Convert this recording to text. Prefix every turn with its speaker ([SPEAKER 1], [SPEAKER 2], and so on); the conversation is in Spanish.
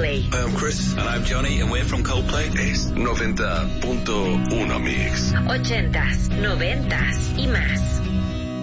[SPEAKER 1] Coldplay.
[SPEAKER 2] Hi, I'm Chris.
[SPEAKER 3] And I'm Johnny, and we're from Coldplay.
[SPEAKER 2] Es 90.1 Mix.
[SPEAKER 1] 80s, 90s y más.